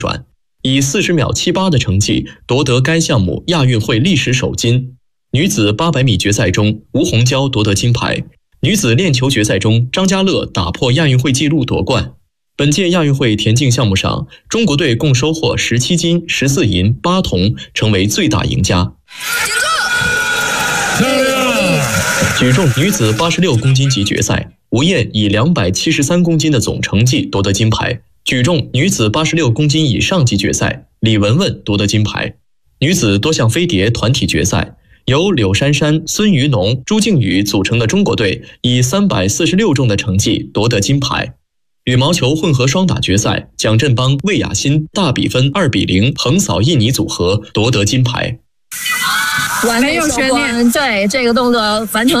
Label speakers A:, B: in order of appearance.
A: 转，以40秒78的成绩夺得该项目亚运会历史首金。女子800米决赛中，吴虹娇夺得金牌。女子链球决赛中，张家乐打破亚运会纪录夺冠。本届亚运会田径项目上，中国队共收获17金、14银、8铜，成为最大赢家。举重女子86公斤级决赛，吴燕以273公斤的总成绩夺得金牌。举重女子86公斤以上级决赛，李雯雯夺得金牌。女子多项飞碟团体决赛，由柳珊珊、孙于农、朱静宇组成的中国队以346重的成绩夺得金牌。羽毛球混合双打决赛，蒋振邦、魏雅欣大比分2比0横扫印尼组合，夺得金牌。
B: 没有悬念，对这个动作完成。